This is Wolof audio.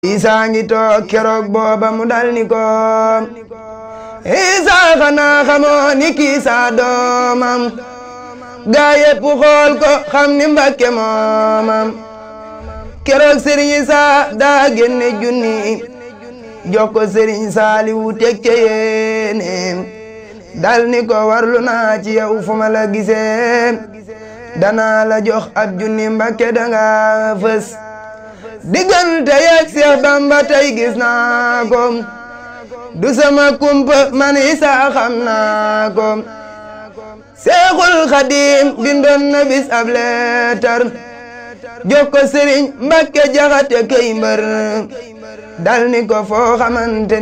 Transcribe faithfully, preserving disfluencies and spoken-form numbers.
Isa ngi toog keroog booba mu dal ni ko Isa xanaa xamoo ni kii sa doomam gaa yépp xool ko xam ni Mbàkke moomam keroog Sëriñ Isa daa génne junni jox ko Sëriñ Saaliwu teg ca yéeneem dal ni ko warlu naa ci yow fu ma la gisee danaa la jox ab junni Mbàkke danga fës diggante yeeg Seex Bamba tey gis naa ko du sama kumpa man Isa xam naa ko Seexul Xadiim bindoon na bis ab leetar jox ko Sëriñ Mbàkke Jaxate kay mbër dal ni ko foo xamante